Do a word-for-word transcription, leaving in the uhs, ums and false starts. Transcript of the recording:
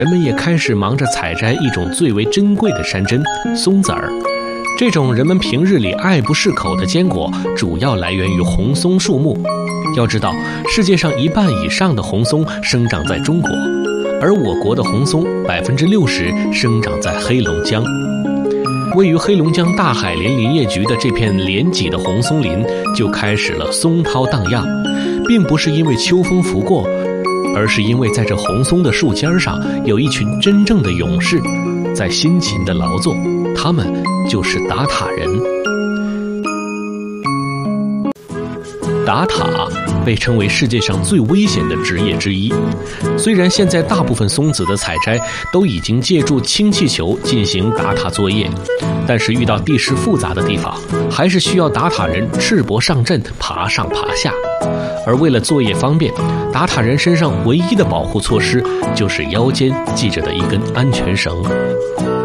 人们也开始忙着采摘一种最为珍贵的山珍——松子儿。这种人们平日里爱不释口的坚果，主要来源于红松树木。要知道，世界上一半以上的红松生长在中国，而我国的红松百分之六十生长在黑龙江。位于黑龙江大海林林业局的这片连脊的红松林，就开始了松涛荡漾，并不是因为秋风拂过，而是因为在这红松的树尖上有一群真正的勇士，在辛勤的劳作，他们就是打塔人。打塔被称为世界上最危险的职业之一。虽然现在大部分松子的采摘都已经借助氢气球进行打塔作业，但是遇到地势复杂的地方，还是需要打塔人赤膊上阵，爬上爬下。而为了作业方便，打塔人身上唯一的保护措施就是腰间系着的一根安全绳。